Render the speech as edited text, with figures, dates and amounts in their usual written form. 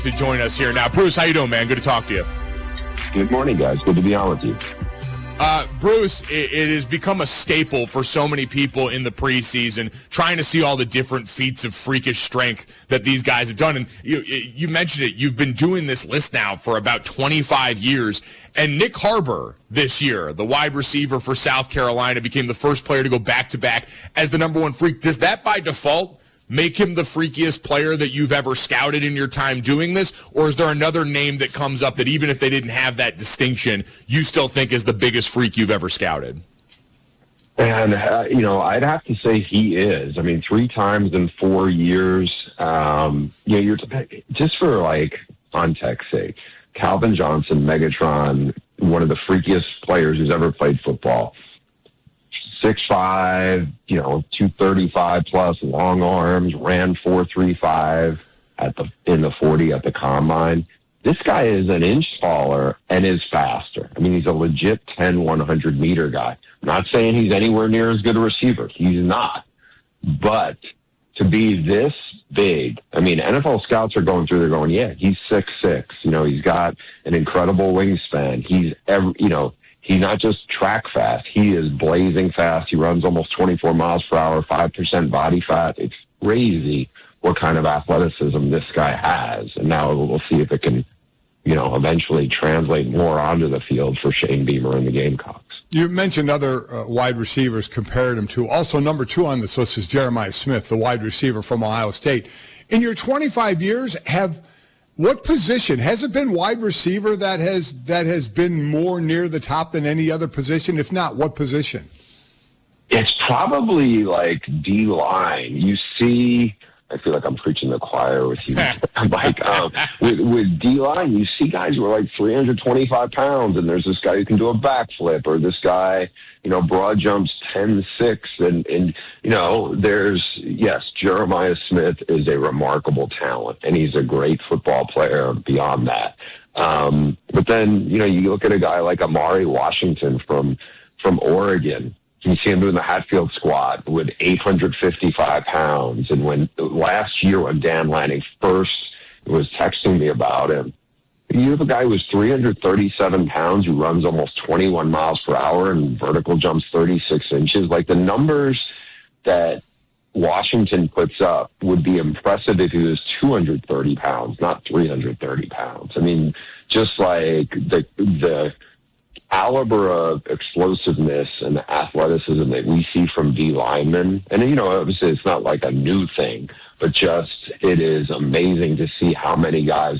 to join us here now. Bruce, how you doing, man? Good to talk to you. Good morning, guys. Good to be on with you. Bruce, it has become a staple for so many people in the preseason, trying to see all the different feats of freakish strength that these guys have done. And you mentioned it. You've been doing this list now for about 25 years. And Nick Harbor this year, the wide receiver for South Carolina, became the first player to go back-to-back as the number one freak. Does that by default make him the freakiest player that you've ever scouted in your time doing this? Or is there another name that comes up that even if they didn't have that distinction, you still think is the biggest freak you've ever scouted? And, I'd have to say he is. I mean, 3 times in 4 years. You're just for, context sake, Calvin Johnson, Megatron, one of the freakiest players who's ever played football. 6'5", 235 plus, long arms, ran 4.35 in the 40 at the combine. This guy is an inch taller and is faster. I mean, he's a legit 10, 100 meter guy. I'm not saying he's anywhere near as good a receiver. He's not. But to be this big, I mean, NFL scouts are going through, they're going, yeah, he's 6'6". He's got an incredible wingspan. He's not just track fast. He is blazing fast. He runs almost 24 miles per hour, 5% body fat. It's crazy what kind of athleticism this guy has. And now we'll see if it can, eventually translate more onto the field for Shane Beamer and the Gamecocks. You mentioned other wide receivers, compared him to. Also, number 2 on this list is Jeremiah Smith, the wide receiver from Ohio State. In your 25 years, what position has it been wide receiver that has been more near the top than any other position? If not, what position? It's probably D-line. You see, I feel like I'm preaching the choir with you. With D-line, you see guys who are 325 pounds, and there's this guy who can do a backflip, or this guy, broad jumps 10-6, and Jeremiah Smith is a remarkable talent, and he's a great football player beyond that. But then, you look at a guy like Amari Washington from Oregon. You see him doing the Hatfield squat with 855 pounds. And when last year when Dan Lanning first was texting me about him, you have a guy who was 337 pounds who runs almost 21 miles per hour and vertical jumps 36 inches. The numbers that Washington puts up would be impressive if he was 230 pounds, not 330 pounds. I mean, just the caliber of explosiveness and athleticism that we see from D linemen, and obviously it's not a new thing, but just it is amazing to see how many guys